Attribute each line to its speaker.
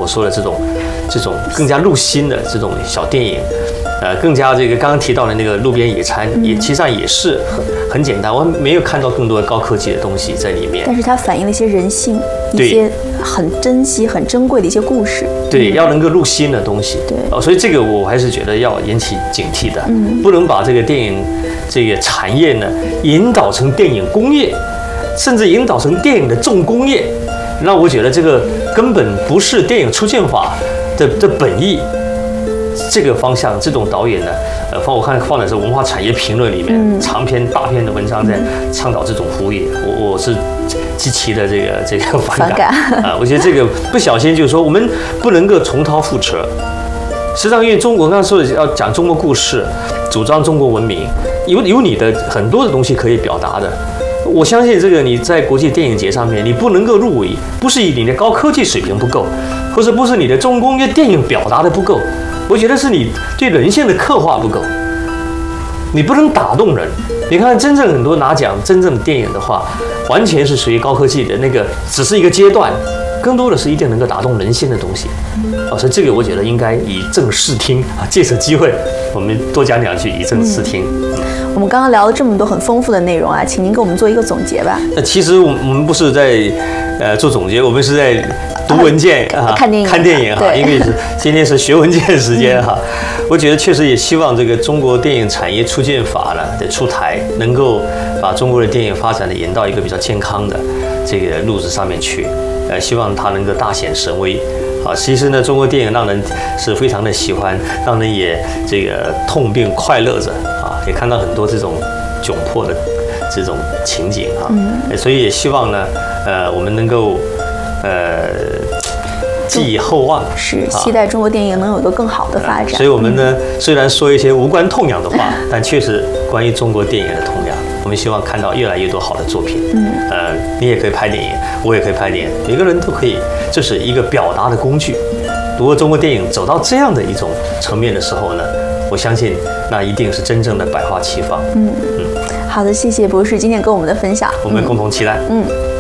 Speaker 1: 说的这种更加入心的这种小电影。更加这个刚刚提到的那个路边野餐，其实上也是很简单，我没有看到更多的高科技的东西在里面。
Speaker 2: 但是它反映了一些人性，一些很珍惜、很珍贵的一些故事。
Speaker 1: 对，要能够入心的东西。
Speaker 2: 对，
Speaker 1: 所以这个我还是觉得要引起警惕的，不能把这个电影这个产业呢引导成电影工业，甚至引导成电影的重工业。那我觉得这个根本不是电影出现法的本意。这个方向，这种导演呢，我看放的是《文化产业评论》里面长篇大篇的文章在倡导这种服务业，我是极其的这个反感啊！我觉得这个不小心就是说，我们不能够重蹈覆辙。实际上，因为中国刚刚说的要讲中国故事，主张中国文明，有你的很多的东西可以表达的。我相信这个你在国际电影节上面，你不能够入围，不是你的高科技水平不够，或者不是你的重工业电影表达的不够。我觉得是你对人性的刻画不够，你不能打动人。你看，真正很多拿奖真正的电影的话，完全是属于高科技的那个，只是一个阶段，更多的是一定能够打动人心的东西。所以这个我觉得应该以正视听啊，借此机会我们多讲两句，以正视听。
Speaker 2: 我们刚刚聊了这么多很丰富的内容啊，请您给我们做一个总结吧。
Speaker 1: 其实我们不是在做总结，我们是在读文件啊，看电影哈，因为今天是学文件时间哈。我觉得确实也希望这个中国电影产业促进法呢的出台，能够把中国的电影发展的引到一个比较健康的这个路子上面去。希望它能够大显神威。其实呢，中国电影让人是非常的喜欢，让人也这个痛并快乐着啊，也看到很多这种窘迫的这种情景啊。所以也希望呢，我们能够寄以厚望，
Speaker 2: 是期待中国电影能有一个更好的发展。
Speaker 1: 所以我们呢，虽然说一些无关痛痒的话，但确实关于中国电影的痛痒，我们希望看到越来越多好的作品。你也可以拍电影，我也可以拍电影，每个人都可以，这是一个表达的工具。如果中国电影走到这样的一种层面的时候呢，我相信那一定是真正的百花齐放。
Speaker 2: 好的，谢谢博士今天跟我们的分享，
Speaker 1: 我们共同期待。